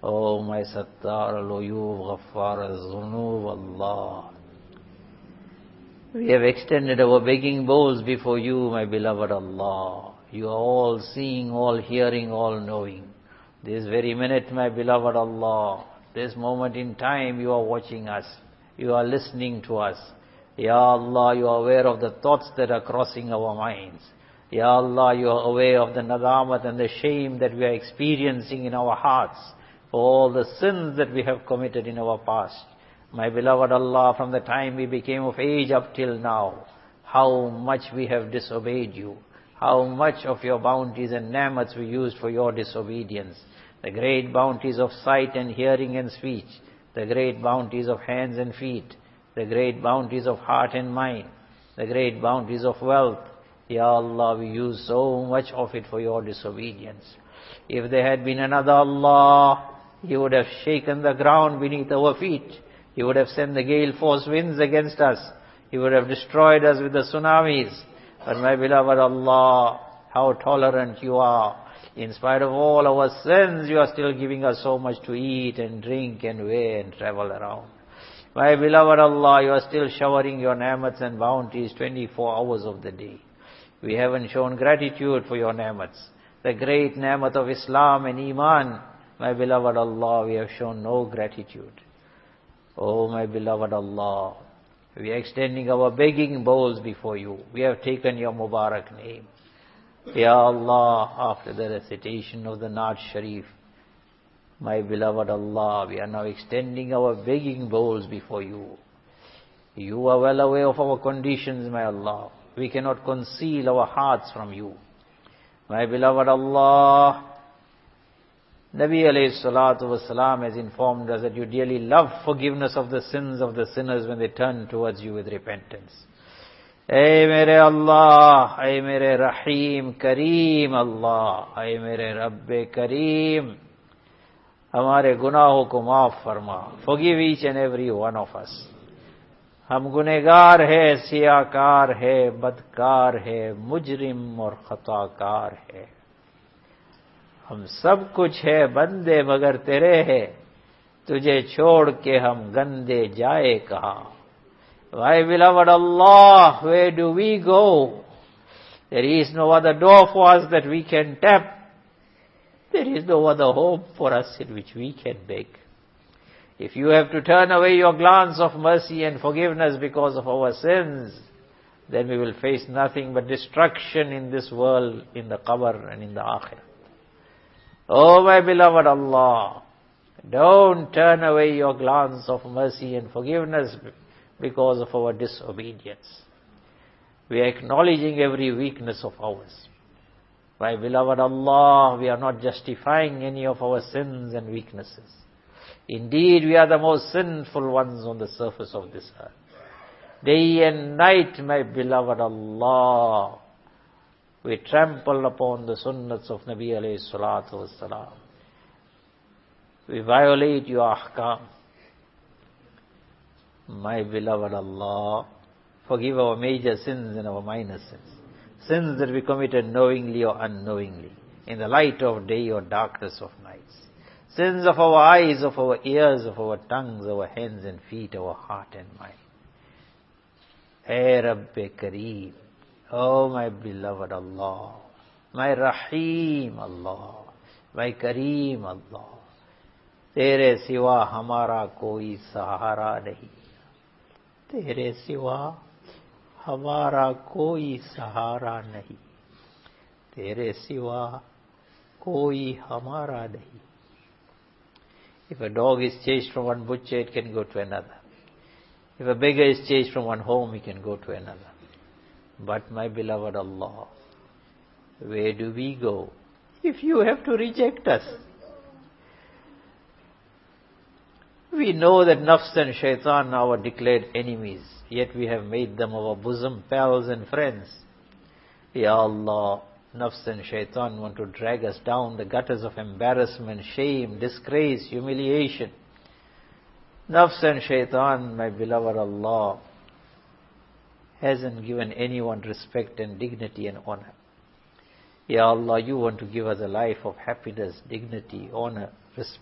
Oh my Sattar al-Uyub, Ghaffar al-Zunub, Allah. We have extended our begging bowls before you, my beloved Allah. You are all seeing, all hearing, all knowing. This very minute, my beloved Allah, this moment in time, you are watching us. You are listening to us. Ya Allah, you are aware of the thoughts that are crossing our minds. Ya Allah, you are aware of the nadamat and the shame that we are experiencing in our hearts for all the sins that we have committed in our past. My beloved Allah, from the time we became of age up till now, how much we have disobeyed you, how much of your bounties and ni'mats we used for your disobedience. The great bounties of sight and hearing and speech, the great bounties of hands and feet, the great bounties of heart and mind, the great bounties of wealth. Ya Allah, we use so much of it for your disobedience. If there had been another Allah, He would have shaken the ground beneath our feet. He would have sent the gale force winds against us. He would have destroyed us with the tsunamis. But my beloved Allah, how tolerant you are. In spite of all our sins, you are still giving us so much to eat and drink and wear and travel around. My beloved Allah, you are still showering your ni'mats and bounties 24 hours of the day. We haven't shown gratitude for your ni'mats. The great ni'mat of Islam and Iman, my beloved Allah, we have shown no gratitude. Oh my beloved Allah, we are extending our begging bowls before you. We have taken your Mubarak name. Ya Allah, after the recitation of the Naat Sharif, my beloved Allah, we are now extending our begging bowls before you. You are well aware of our conditions, my Allah. We cannot conceal our hearts from you. My beloved Allah, Nabi alayhi salatu wasalam has informed us that you dearly love forgiveness of the sins of the sinners when they turn towards you with repentance. Ay mere Allah, ay mere Rahim Kareem Allah, ay mere Rabbe Kareem, हमारे गुनाहों को माफ फरमा. Forgive each and every one of us. हम गुनहगार है, सियाकार है, बदकार है, मुजरिम और खताकार है. हम सब कुछ है बंदे मगर तेरे है, तुझे छोड़ के हम गंदे जाए कहाँ. My beloved Allah, where do we go? There is no other door for us that we can tap. There is no other home for us in which we can beg. If you have to turn away your glance of mercy and forgiveness because of our sins, then we will face nothing but destruction in this world, in the qabr and in the akhirah. Oh my beloved Allah, don't turn away your glance of mercy and forgiveness because of our disobedience. We are acknowledging every weakness of ours. My beloved Allah, we are not justifying any of our sins and weaknesses. Indeed, we are the most sinful ones on the surface of this earth. Day and night, my beloved Allah, we trample upon the sunnats of Nabi alayhi salatu wassalam. We violate your ahkam. My beloved Allah, forgive our major sins and our minor sins. Sins that we committed knowingly or unknowingly, in the light of day or darkness of nights. Sins of our eyes, of our ears, of our tongues, our hands and feet, our heart and mind. Hey Rabbi Kareem, oh my beloved Allah, my Rahim Allah, my Kareem Allah, तेरे सिवा हमारा कोई सहारा नहीं. तेरे सिवा हमारा कोई सहारा नहीं. तेरे सिवा कोई हमारा नहीं. If a dog is chased from one butcher, it can go to another. If a beggar is chased from one home, he can go to another. But my beloved Allah, where do we go if you have to reject us? We know that nafs and shaitan are our declared enemies, yet we have made them our bosom pals and friends. Ya Allah, nafs and shaitan want to drag us down the gutters of embarrassment, shame, disgrace, humiliation. Nafs and shaitan, my beloved Allah, hasn't given anyone respect and dignity and honor. Ya Allah, you want to give us a life of happiness, dignity, honor, respect.